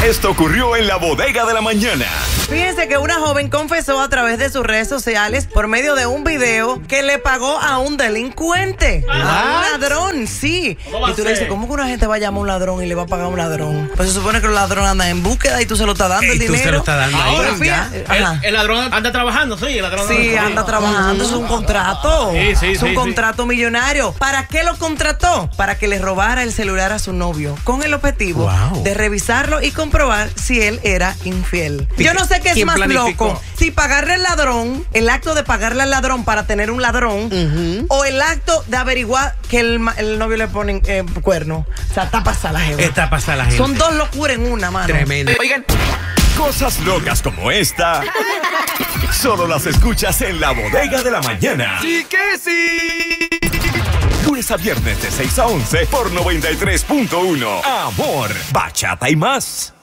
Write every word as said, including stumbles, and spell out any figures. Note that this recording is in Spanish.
Esto ocurrió en la bodega de la mañana. Fíjense que una joven confesó a través de sus redes sociales, por medio de un video, que le pagó a un delincuente. A un ladrón, sí. Y tú le dices, ¿cómo que una gente va a llamar a un ladrón y le va a pagar a un ladrón? Pues se supone que el ladrón anda en búsqueda y tú se lo estás dando el Y tú dinero. se lo estás dando ahí, Ahora, ya. fíjate, El, ajá. el ladrón anda trabajando, sí, el ladrón Sí, anda trabajando, es un contrato. Sí, sí, es un sí, contrato millonario. ¿Para qué lo contrató? Para que le robara el celular a su novio, con el objetivo Wow. de revisarlo y comprobar si él era infiel. Yo no sé qué es ¿Quién más planificó? loco, si pagarle al ladrón, el acto de pagarle al ladrón para tener un ladrón, o el acto de averiguar que el, ma- el novio le pone eh, cuerno. O sea, está pasada la jeva. Está pasada la gente. Son dos locuras en una, mano. Tremendo. Oigan, cosas locas como esta solo las escuchas en la bodega de la mañana. ¡Sí que sí! Lunes a viernes de seis a once por noventa y tres punto uno. Amor, bachata y más.